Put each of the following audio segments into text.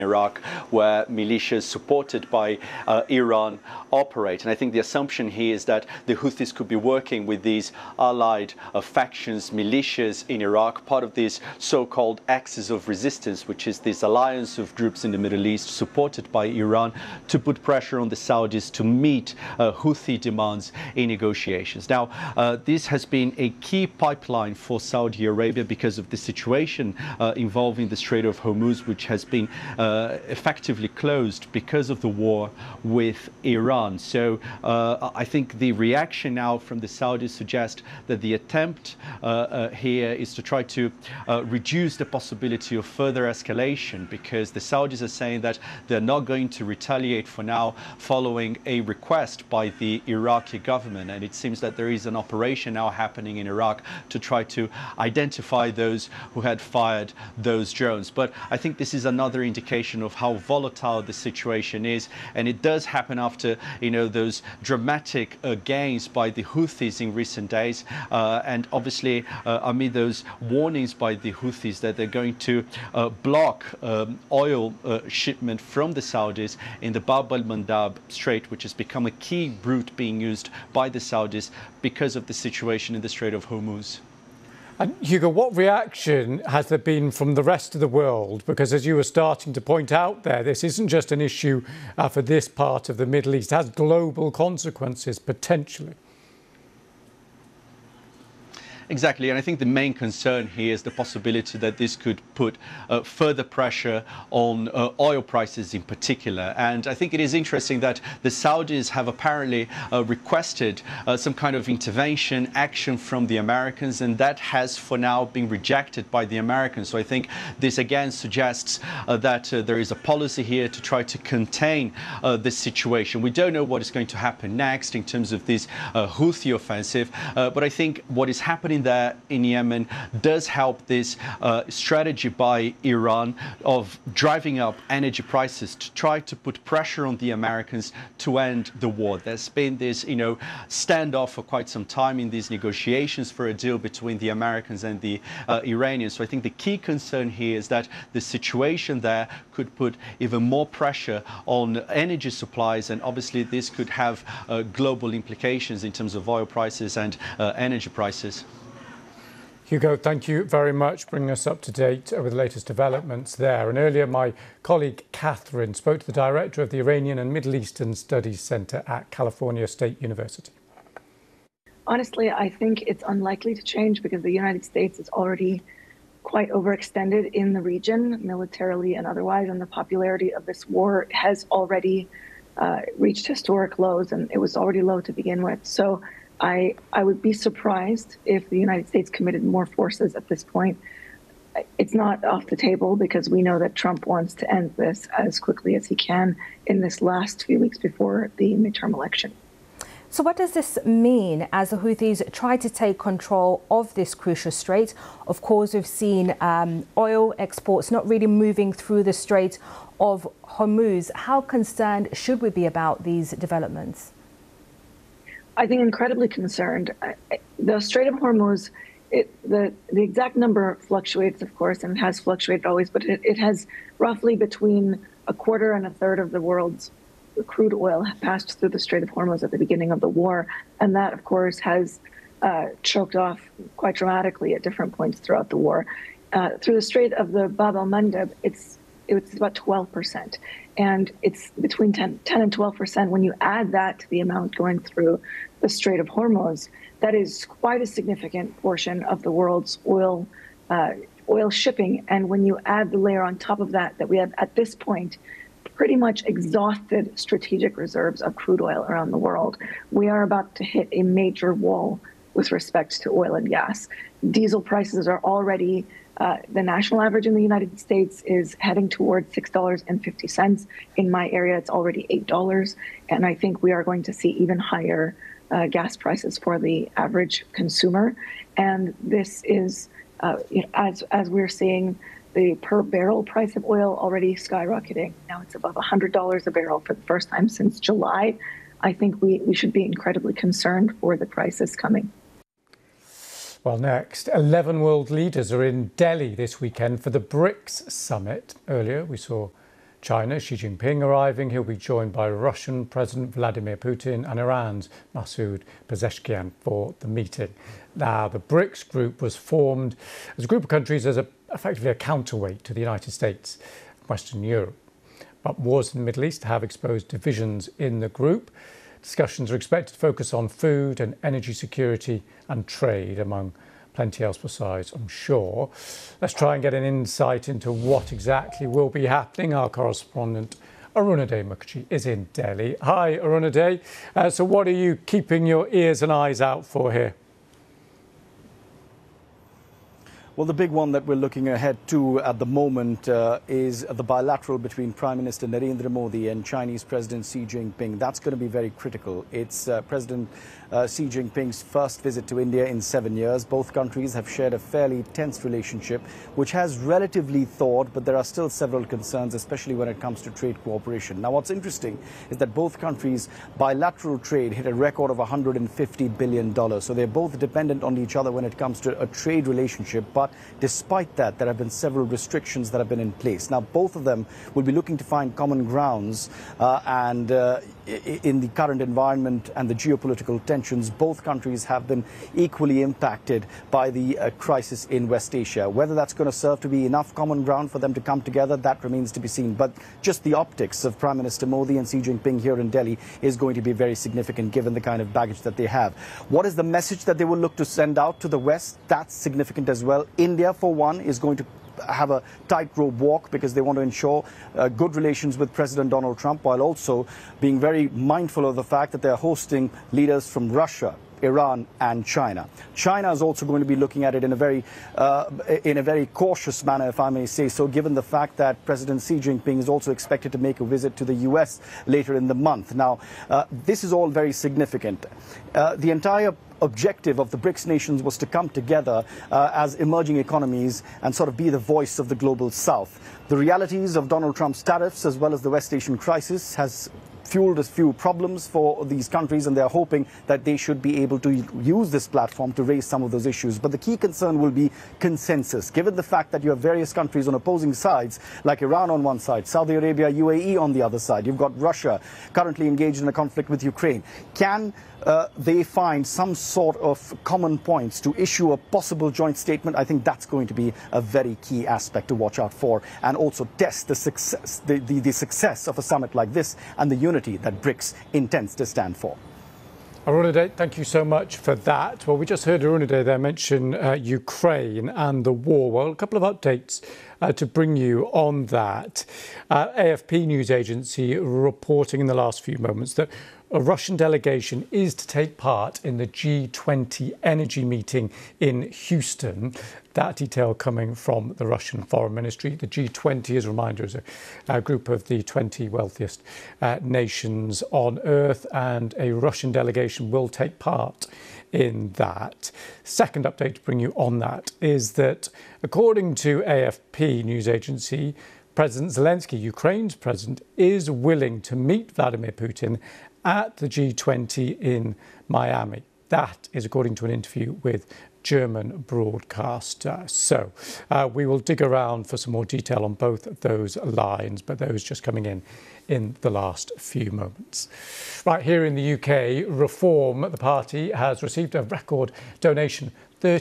Iraq, where militias supported by Iran operate. And I think the assumption here is that the Houthis could be working with these allied factions, militias in Iraq, part of this so-called Axis of Resistance, which is this alliance of groups in the Middle East supported by Iran, to put pressure on the Saudis to meet Houthi demands in negotiations. Now, this has been a key pipeline for Saudi Arabia because of the situation involving the Strait of Hormuz, which has been effectively closed because of the war with Iran. So I think the reaction now from the Saudis suggests that the attempt here is to try to reduce the possibility of further escalation, because the Saudis are saying that they're not going to retaliate for now following a request by the Iraqi government. And it seems that there is an operation now happening in Iraq to try to identify those who had fired those drones. But I think this is another indication of how volatile the situation is, and it does happen after those dramatic gains by the Houthis in recent days, and obviously amid those warnings by the Houthis that they're going to block oil shipment from the Saudis in the Bab al-Mandab Strait, which has become a key route being used by the Saudis because of the situation in the Strait of Hormuz. And Hugo, what reaction has there been from the rest of the world? Because as you were starting to point out there, this isn't just an issue for this part of the Middle East. It has global consequences, potentially. Exactly, and I think the main concern here is the possibility that this could put further pressure on oil prices in particular. And I think it is interesting that the Saudis have apparently requested some kind of intervention, action from the Americans, and that has for now been rejected by the Americans. So I think this again suggests that there is a policy here to try to contain this situation. We don't know what is going to happen next in terms of this Houthi offensive, but I think what is happening there in Yemen does help this strategy by Iran of driving up energy prices to try to put pressure on the Americans to end the war. There's been this, standoff for quite some time in these negotiations for a deal between the Americans and the Iranians. So I think the key concern here is that the situation there could put even more pressure on energy supplies, and obviously this could have global implications in terms of oil prices and energy prices. Hugo, thank you very much for bringing us up to date with the latest developments there. And earlier, my colleague Catherine spoke to the director of the Iranian and Middle Eastern Studies Center at California State University. Honestly, I think it's unlikely to change because the United States is already quite overextended in the region, militarily and otherwise, and the popularity of this war has already reached historic lows, and it was already low to begin with. So I would be surprised if the United States committed more forces at this point. It's not off the table because we know that Trump wants to end this as quickly as he can in this last few weeks before the midterm election. So what does this mean as the Houthis try to take control of this crucial strait? Of course, we've seen oil exports not really moving through the Strait of Hormuz. How concerned should we be about these developments? I think incredibly concerned. The Strait of Hormuz, the exact number fluctuates, of course, and has fluctuated always, but it has roughly between a quarter and a third of the world's crude oil passed through the Strait of Hormuz at the beginning of the war. And that, of course, has choked off quite dramatically at different points throughout the war. Through the Strait of the Bab al-Mandab, it's about 12%. And it's between 10 and 12% when you add that to the amount going through the Strait of Hormuz. That is quite a significant portion of the world's oil shipping. And when you add the layer on top of that we have at this point pretty much exhausted strategic reserves of crude oil around the world, we are about to hit a major wall with respect to oil and gas. Diesel prices are already the national average in the United States is heading towards $6.50. In my area, it's already $8. And I think we are going to see even higher gas prices for the average consumer. And this is, as we're seeing the per barrel price of oil already skyrocketing. Now it's above $100 a barrel for the first time since July. I think we should be incredibly concerned for the crisis coming. Well, next, 11 world leaders are in Delhi this weekend for the BRICS summit. Earlier, we saw China, Xi Jinping arriving. He'll be joined by Russian President Vladimir Putin and Iran's Masoud Pezeshkian for the meeting. Now, the BRICS group was formed as a group of countries as effectively a counterweight to the United States and Western Europe. But wars in the Middle East have exposed divisions in the group. Discussions are expected to focus on food and energy security and trade, among plenty else besides, I'm sure. Let's try and get an insight into what exactly will be happening. Our correspondent Arunade Mukherjee is in Delhi. Hi, Arunade. So what are you keeping your ears and eyes out for here? Well, the big one that we're looking ahead to at the moment is the bilateral between Prime Minister Narendra Modi and Chinese President Xi Jinping. That's going to be very critical. It's President Xi Jinping's first visit to India in 7 years. Both countries have shared a fairly tense relationship, which has relatively thawed, but there are still several concerns, especially when it comes to trade cooperation. Now, what's interesting is that both countries' bilateral trade hit a record of $150 billion. So they're both dependent on each other when it comes to a trade relationship. But despite that, there have been several restrictions that have been in place. Now, both of them will be looking to find common grounds in the current environment and the geopolitical tensions. Both countries have been equally impacted by the crisis in West Asia. Whether that's going to serve to be enough common ground for them to come together, that remains to be seen. But just the optics of Prime Minister Modi and Xi Jinping here in Delhi is going to be very significant given the kind of baggage that they have. What is the message that they will look to send out to the West? That's significant as well. India, for one, is going to have a tightrope walk because they want to ensure good relations with President Donald Trump, while also being very mindful of the fact that they're hosting leaders from Russia, Iran and China. China is also going to be looking at it in a very cautious manner, if I may say so, given the fact that President Xi Jinping is also expected to make a visit to the US later in the month. Now, this is all very significant. The entire objective of the BRICS nations was to come together as emerging economies and sort of be the voice of the global South. The realities of Donald Trump's tariffs as well as the West Asian crisis has fueled a few problems for these countries, and they're hoping that they should be able to use this platform to raise some of those issues. But the key concern will be consensus. Given the fact that you have various countries on opposing sides, like Iran on one side, Saudi Arabia, UAE on the other side, you've got Russia currently engaged in a conflict with Ukraine. Can they find some sort of common points to issue a possible joint statement? I think that's going to be a very key aspect to watch out for, and also test the success of a summit like this and the unity that BRICS intends to stand for. Arunade, thank you so much for that. Well, we just heard Arunade there mention Ukraine and the war. Well, a couple of updates to bring you on that. AFP news agency reporting in the last few moments that a Russian delegation is to take part in the G20 energy meeting in Houston. That detail coming from the Russian Foreign Ministry. The G20, as a reminder, is a group of the 20 wealthiest nations on Earth, and a Russian delegation will take part in that. Second update to bring you on that is that, according to AFP news agency, President Zelensky, Ukraine's president, is willing to meet Vladimir Putin at the G20 in Miami. That is according to an interview with German broadcaster. So we will dig around for some more detail on both of those lines, but those just coming in the last few moments. Right, here in the UK, Reform, the party, has received a record donation,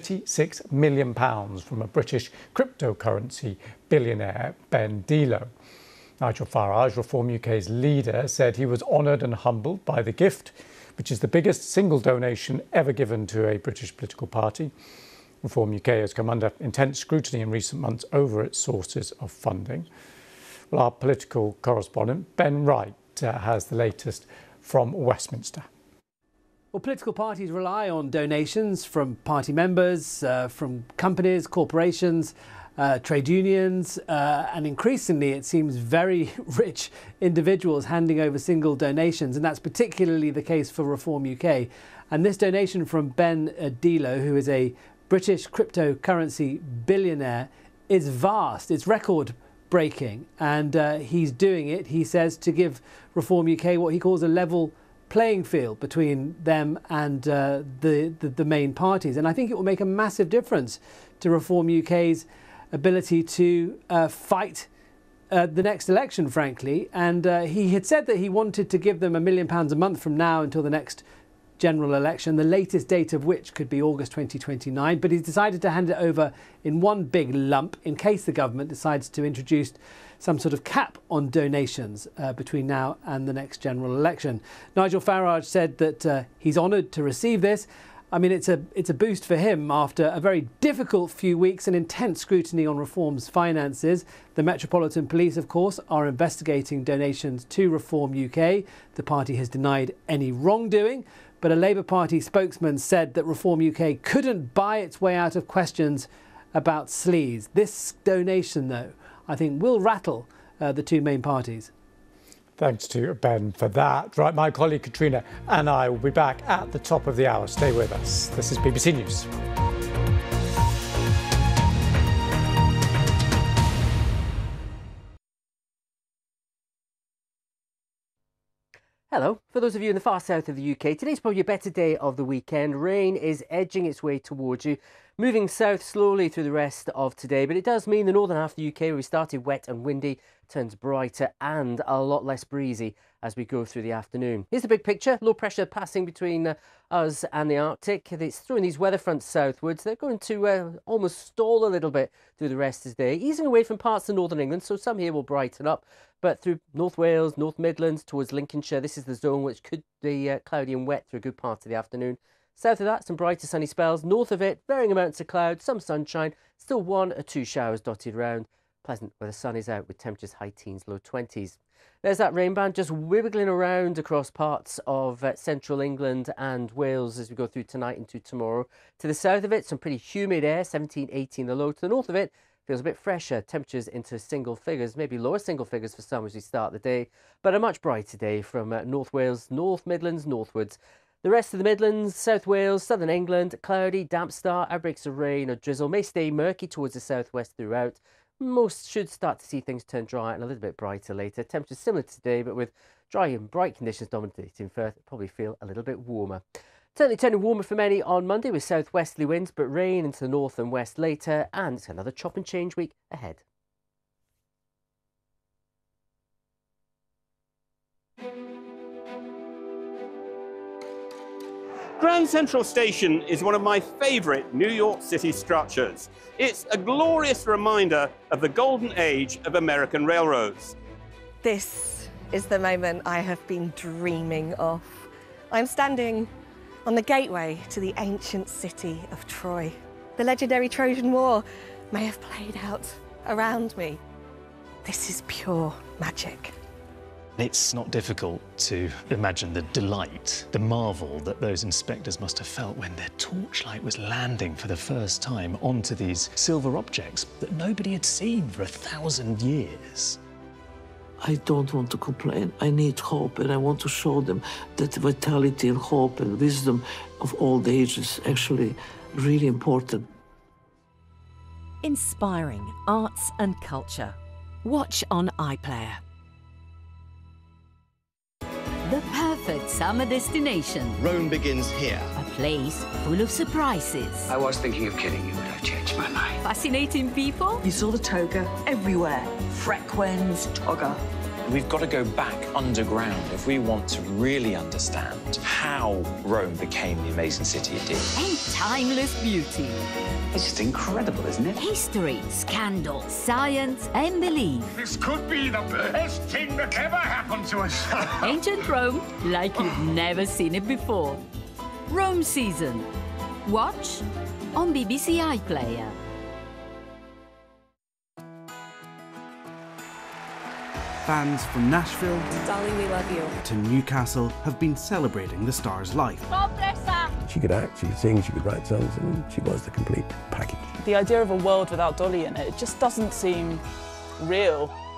£36 million from a British cryptocurrency billionaire, Ben Dilo. Nigel Farage, Reform UK's leader, said he was honoured and humbled by the gift, which is the biggest single donation ever given to a British political party. Reform UK has come under intense scrutiny in recent months over its sources of funding. Well, our political correspondent, Ben Wright, has the latest from Westminster. Well, political parties rely on donations from party members, from companies, corporations, trade unions, and increasingly it seems very rich individuals handing over single donations, and that's particularly the case for Reform UK. And this donation from Ben Dilo, who is a British cryptocurrency billionaire, is vast. It's record-breaking, and he's doing it, he says, to give Reform UK what he calls a level playing field between them and the main parties. And I think it will make a massive difference to Reform UK's ability to fight the next election, frankly. And he had said that he wanted to give them £1 million a month from now until the next general election, the latest date of which could be August 2029. But he's decided to hand it over in one big lump in case the government decides to introduce some sort of cap on donations between now and the next general election. Nigel Farage said that he's honoured to receive this. I mean, it's a boost for him after a very difficult few weeks and intense scrutiny on Reform's finances. The Metropolitan Police, of course, are investigating donations to Reform UK. The party has denied any wrongdoing, but a Labour Party spokesman said that Reform UK couldn't buy its way out of questions about sleaze. This donation, though, I think will rattle the two main parties. Thanks to Ben for that. Right, my colleague Katrina and I will be back at the top of the hour. Stay with us. This is BBC News. Hello. For those of you in the far south of the UK, today's probably a better day of the weekend. Rain is edging its way towards you, moving south slowly through the rest of today. But it does mean the northern half of the UK, where we started wet and windy, turns brighter and a lot less breezy as we go through the afternoon. Here's the big picture. Low pressure passing between us and the Arctic. It's throwing these weather fronts southwards. They're going to almost stall a little bit through the rest of the day, easing away from parts of northern England, so some here will brighten up. But through North Wales, North Midlands, towards Lincolnshire, this is the zone which could be cloudy and wet through a good part of the afternoon. South of that, some brighter sunny spells. North of it, varying amounts of cloud, some sunshine, still 1 or 2 showers dotted round. Pleasant where the sun is out with temperatures high teens, low 20s. There's that rain band just wiggling around across parts of central England and Wales as we go through tonight into tomorrow. To the south of it, some pretty humid air, 17, 18 the low. To the north of it, feels a bit fresher, temperatures into single figures, maybe lower single figures for some as we start the day, but a much brighter day from North Wales, North Midlands, northwards. The rest of the Midlands, South Wales, southern England, cloudy, damp start, outbreaks of rain or drizzle, may stay murky towards the southwest throughout. Most should start to see things turn dry and a little bit brighter later. Temperatures similar to today, but with dry and bright conditions dominating Firth, probably feel a little bit warmer. Certainly turning warmer for many on Monday with southwesterly winds, but rain into the north and west later, and it's another chop and change week ahead. Grand Central Station is one of my favourite New York City structures. It's a glorious reminder of the golden age of American railroads. This is the moment I have been dreaming of. I'm standing on the gateway to the ancient city of Troy. The legendary Trojan War may have played out around me. This is pure magic. It's not difficult to imagine the delight, the marvel that those inspectors must have felt when their torchlight was landing for the first time onto these silver objects that nobody had seen for 1,000 years. I don't want to complain. I need hope, and I want to show them that vitality and hope and wisdom of old age is actually really important. Inspiring arts and culture. Watch on iPlayer. The perfect summer destination. Rome begins here. A place full of surprises. I was thinking of killing you, but I've changed my mind. Fascinating people. You saw the toga everywhere. Frequens, toga. We've got to go back underground if we want to really understand how Rome became the amazing city it did. And timeless beauty. It's just incredible, isn't it? History, scandal, science, and belief. This could be the best thing that ever happened to us. Ancient Rome, like you've never seen it before. Rome season. Watch on BBC iPlayer. Fans from Nashville Darling, we love you. to Newcastle have been celebrating the star's life. God bless her. She could act, she could sing, she could write songs, and she was the complete package. The idea of a world without Dolly in it just doesn't seem real.